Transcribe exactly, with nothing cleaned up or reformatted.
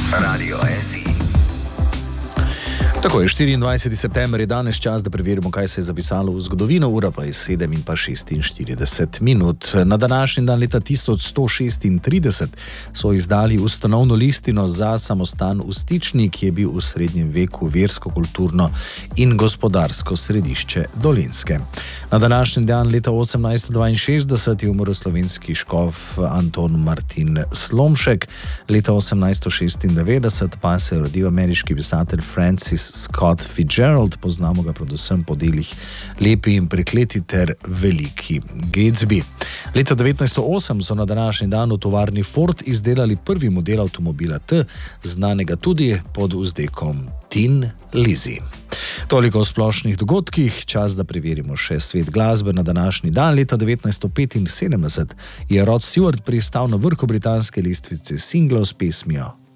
Radio S I. Tako je, štiriindvajseti september je danes čas, da preverimo, kaj se je zapisalo v zgodovino, ura pa je sedem in pa šestinštirideset minut. Na današnji dan leta tisoč sto šestintrideset so izdali ustanovno listino za samostan v Stični, ki je bil v srednjem veku versko, kulturno in gospodarsko središče Dolenjske. Na današnji dan leta osemnajststo dvainšestdeset je umrl slovenski škof Anton Martin Slomšek, leta osemnajststo šestindevetdeset pa se je rodil ameriški pisatelj Francis Scott Fitzgerald, poznamo ga predvsem po delih Lepi in prekleti ter Veliki Gatsby. Leta devetnajststo osem so na današnji dan v tovarni Ford izdelali prvi model avtomobila T, znanega tudi pod vzdekom Tin Lizzy. Toliko o splošnih dogodkih, čas, da preverimo še svet glasbe. Na današnji dan leta devetnajststo petinsedemdeset je Rod Stewart pristal na vrhu britanske lestvice singlov s pesmijo